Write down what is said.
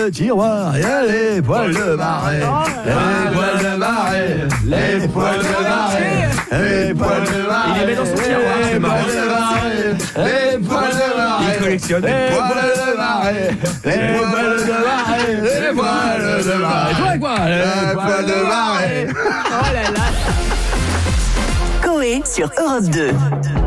le tiroir, il y a les poils de marée. Les poils de marée, les poils de marée, les poils de marée. Il les met dans son tiroir, c'est marrant. Les poils de marée, il collectionne les poils de marée, les poils de marée, les poils de marée. Et toi quoi? Les poils de marée. Oh là là. Coé sur Europe 2.